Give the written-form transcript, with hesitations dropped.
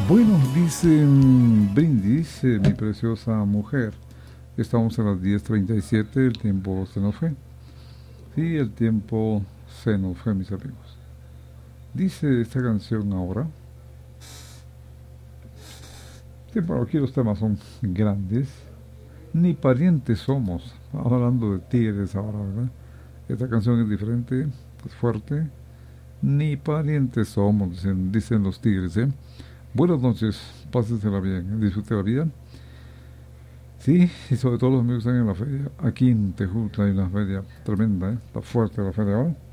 Bueno, dicen Brindis, mi preciosa mujer. Estamos a las 10:37, el tiempo se nos fue. Sí, el tiempo se nos fue, mis amigos. Dice esta canción ahora. Sí, bueno, aquí los temas son grandes. Ni parientes somos. Hablando de tigres ahora, ¿verdad? Esta canción es diferente, es fuerte. Ni parientes somos, dicen los tigres, ¿eh? Buenas noches, pásensela bien, disfrute la vida. Sí, y sobre todo los amigos que están en la feria. Aquí en Tejutla hay una feria tremenda, ¿eh? Está fuerte la feria ahora.